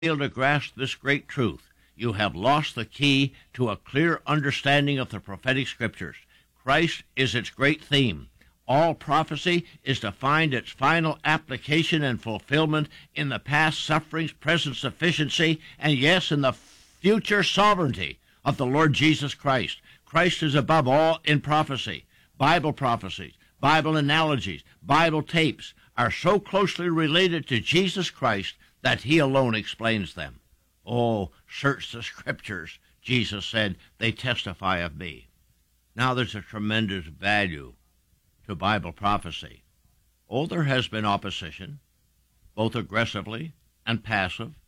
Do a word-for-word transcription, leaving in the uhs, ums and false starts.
fail to grasp this great truth, you have lost the key to a clear understanding of the prophetic scriptures. Christ is its great theme. All prophecy is to find its final application and fulfillment in the past sufferings, present sufficiency, and yes, in the future sovereignty of the Lord Jesus Christ. Christ is above all in prophecy. Bible prophecies, Bible analogies, Bible tapes are so closely related to Jesus Christ that he alone explains them. Oh, search the scriptures, Jesus said, they testify of me. Now there's a tremendous value to Bible prophecy. Oh, there has been opposition, both aggressively and passive,